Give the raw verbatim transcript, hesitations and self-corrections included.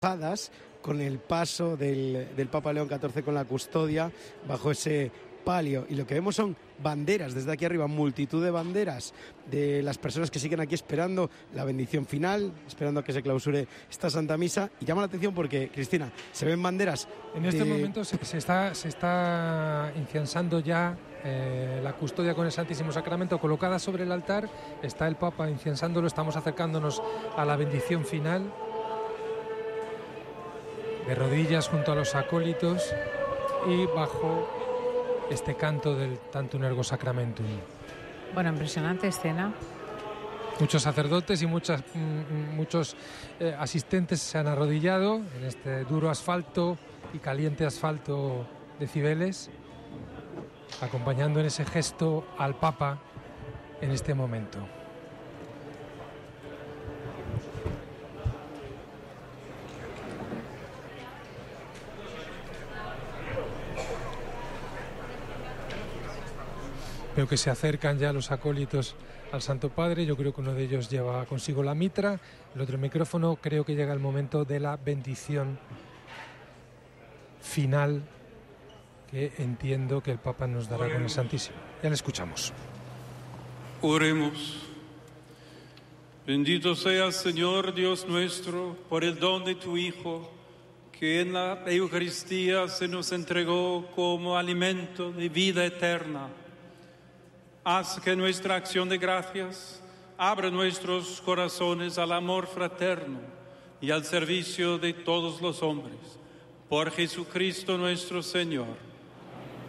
cruzadas con el paso del, del Papa León catorce con la custodia bajo ese palio, y lo que vemos son banderas desde aquí arriba, multitud de banderas de las personas que siguen aquí esperando la bendición final, esperando a que se clausure esta Santa Misa. Y llama la atención porque, Cristina, se ven banderas. En este de... momento se, se está se está inciensando ya eh, la custodia con el Santísimo Sacramento colocada sobre el altar. Está el Papa inciensándolo, estamos acercándonos a la bendición final, de rodillas junto a los acólitos y bajo este canto del Tantum Ergo Sacramentum. Bueno, impresionante escena. Muchos sacerdotes y muchas, m- muchos eh, asistentes se han arrodillado en este duro asfalto y caliente asfalto de Cibeles, acompañando en ese gesto al Papa en este momento. Veo que se acercan ya los acólitos al Santo Padre. Yo creo que uno de ellos lleva consigo la mitra, el otro el micrófono. Creo que llega el momento de la bendición final que entiendo que el Papa nos dará con el Santísimo. Ya le escuchamos. Oremos. Bendito seas, Señor Dios nuestro, por el don de tu Hijo, que en la Eucaristía se nos entregó como alimento de vida eterna. Haz que nuestra acción de gracias abra nuestros corazones al amor fraterno y al servicio de todos los hombres. Por Jesucristo nuestro Señor.